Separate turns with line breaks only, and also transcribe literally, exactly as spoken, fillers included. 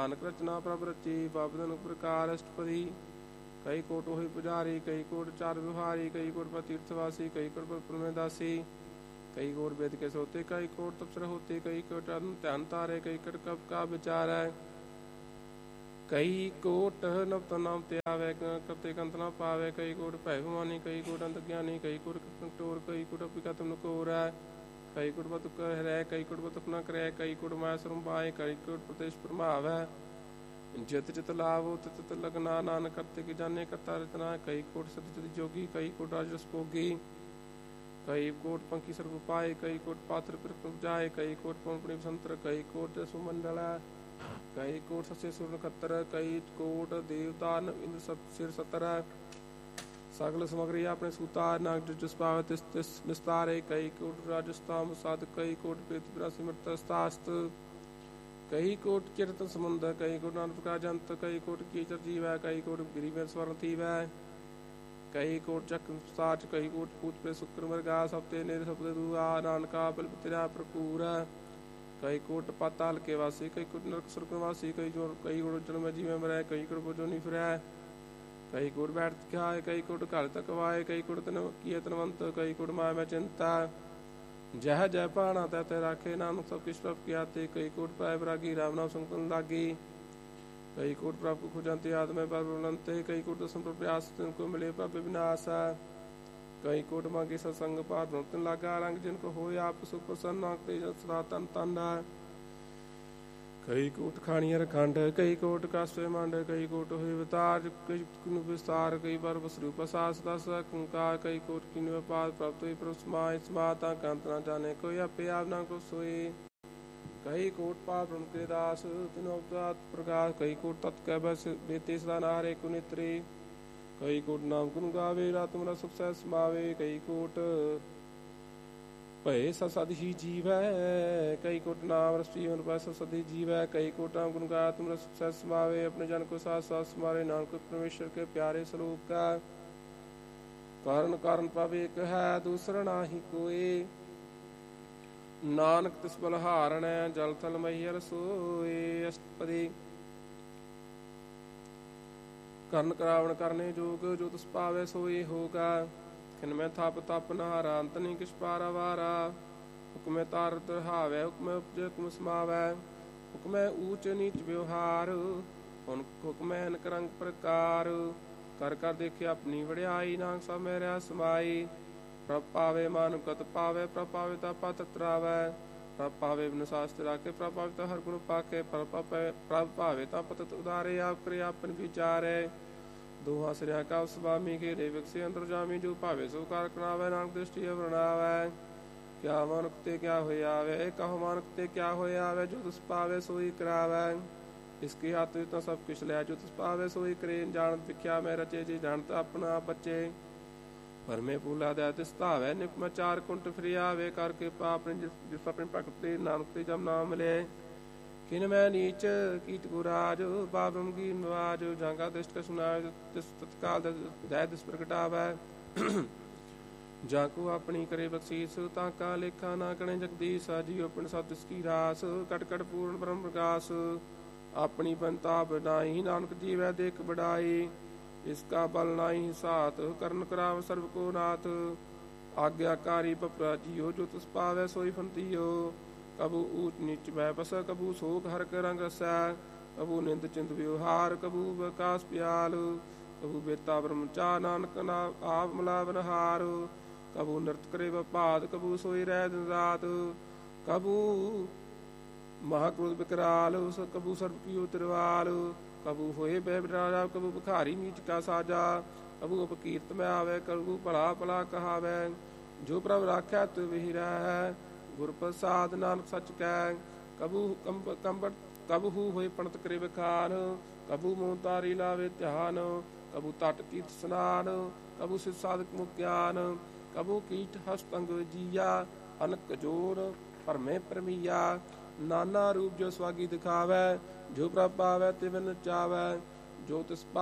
ਨਾਨਕ ਰਚਨਾ ਪ੍ਰਭ ਰਚੀ ਬਾਬਦਨ ਪ੍ਰਕਾਰ ਅਸ਼ਟਪਦੀ। ਕਈ ਕੋਟ ਹੋਈ ਪੁਜਾਰੀ, ਕਈ ਕੋਟ ਚਾਰ ਵਿਵਹਾਰੀ, ਕਈ ਕੋਟ ਪਰ ਤੀਰਥਵਾਸੀ, ਕਈ ਕੋਟ ਪਰ ਪਰਮੇਦਾਸੀ, ਕਈ ਕੋਟ वेद के सोते, कई कोट तपस्र होते, कई कोट ध्यान तारे, कई कोट कब का विचार है, कई कोट नव तो नाम त्यावे करते कंत ना पावे, कई कोट भय भवानी, कई कोट अंत ज्ञानी, कई कोट टोर, कई कोट अपिका तुम कोर है, कई कोट बत कर है, कई कोट बत अपना करे, कई कोट माया सरम पाए, कई कोट प्रदेश प्रभाव है, जित जित लाभ तित तित लगना, नानक करते की जाने करता रचना, कई कोट सत जति जोगी, कई कोट राजस भोगी, कई कोट पंखी सर्व पाए, कई कोट पात्र पर जाए, कई कोट पौपणी संतर, कई कोट सुमंडल, कई कोट सस्य सुर नक्षत्र, कई कोट देवता इंद्र सत सिर सतर, सगल समग्री अपने सूतार नाग जिस पावे तिस तिस निस्तारे, कई कोट राजस्थान साध, कई कोट पेत बिरासी मृतस्तास्त, कई कोट चिरतन समुंद, कई कोट नानक प्रकार जंत, कई कोट कीचर जीव है, कई कोट गिरी में स्वर्ण थीव है, कई कोट चक साच, कई कोट पूत पे शुक्र मृगा, सप्ते नेर सप्ते दुआ, नानका बल तेरा प्रपूर, कई कोट पाताल के वासी, कई कोट नरक सुरक वासी, कई जो कई कोट जन्म जीव मरै, कई कोट बोझो नहीं फिरै, कई कोट बैठ खाए, कई कोट घर तक वाए, कई कोट तन किए तनवंत, कई कोट माया में चिंता, जह जय पाना तह तह राखे, नानक सब किस प्रभ किया ते, कई कोट पाए बरागी राम नाम संतन लागी, कई कोट प्राप्त खुजंते आत्म पर बुलंते, कई कोट दसम प्रयास तिनको मिले प्रभ विनाश, कई कोट मांगे सत्संग पार ब्रह्म लागा, रंग जिनको होए आप सुप्रसन्न, तेज सदा तन तन, कई कोट खाणियर खंड, कई कोट कास्वे मंड, कई कोट होए वितार, कई कुन विस्तार, कई बार बसरूप सास दस कंकार, कई कोट किन व्यापार प्राप्त हुई प्रसमाय समाता कांत ना जाने, कोई अपे आप ना को सोए, कई कोट पाप ब्रह्म के दास तिनोपदात प्रकाश, कई कोट तत्कय बस बेते सदा नारे कुनित्री, कई कोट नाम गुण गावे रात मेरा सुख सह समावे, कई कोट भय सद ही जीव है, कई कोट नाम रस जीवन पर सद ही जीव है, कई कोट नाम गुण गाया तुमरा सुख सह समावे, अपने जन को साथ साथ समारे, नानक परमेश्वर के प्यारे स्वरूप का कारण कारण पावे एक है, दूसरा ना ही कोई, नानक तिस बलहारण जल थल मैहर सोए। अष्टपदी। कर्ण करावण करने जोग, जो तिस पावे सोई होगा, खिन में थप तप नहारा, अंत नहीं किस पारा वारा, हुक्म तार तरहावै, हुक्म उपज हुक्म समावै, हुक्म ऊंच नीच व्यवहार, हुक्म अनक रंग प्रकार, कर कर देखे अपनी वड़ियाई, नानक सब मेरा समाई, प्रभ पावे मानुकत पावे, प्रभ पावे ता पत त्रावै, प्रभ पावे बिन शास्त्र राखे, प्रभ पावे ता हर गुण पाके, प्रभ पावे ता पतत उदारे, आप करे आपन विचारे, दोहा सिरिया का स्वामी के रेवक से अंतर जामी, जो पावे सो कार कनावै, नानक दृष्टि अवरणावै, क्या मानुकते क्या होए आवे, कहो मानुकते क्या होए आवे, जो तुस पावे सोई करावै, इसके हाथ तो सब कुछ लै, जो तुस पावे सोई करे, जानत विख्या में रचे, जी जानत अपना बच्चे, पर में पूला दया तिस्तावै, निपम चार कुंट फिरियावे, करके पाप जिस अपने भगत नानक ते जब नाम मिले, किन मैं नीच कीट गुराज, बाब्रह्म की नवाज, जांगा दृष्ट का सुना तत्काल दया दिस प्रगटावै, जाको अपनी करे बख्शीस, ताका लेखा ना कणे जगदीश, जीव अपने सब तिसकी रास, कट कट पूर्ण ब्रह्म प्रकाश, अपनी बनता बनाई, नानक जीवै देख बढ़ाई, इसका बल नाई साथ, कर्ण कराव सर्व को नाथ, आज्ञाकारी बपरा जियो, जो तुस पावै सोई फंतियो, कबू ऊंच नीच भय बस, कबू शोक हरक रंग रसै, कबू निंद चिंत व्यवहार, कबू विकास प्याल, कबू बेता ब्रह्मचा, नानक ना आप मलावन हार, कबू नृत्य करे बपाद, कबू सोई रह दिन रात, कबू महाक्रोध विकराल, कबू सर्व कियो तिरवाल, कबू होए बह राजा, कबू भिखारी नीच का साजा, कबू अपकीर्त में आवे, कबू भला भला कहावै, जो प्रभ राख्या तु वही रह, गुर प्रसाद नानक सच कह, कबू कंबट कबहू होए पंडित करे बखान, कबू मोह तारी लावे ध्यान, कबू तट तीर्थ स्नान, कबू सिद्ध साधक मुख ज्ञान, कबू कीट हस्त अंग जिया, अनक जोर भरमे परमिया, नाना रूप जो स्वागी दिखावै, जो प्रभ पावै तिवन चावै, जो तिस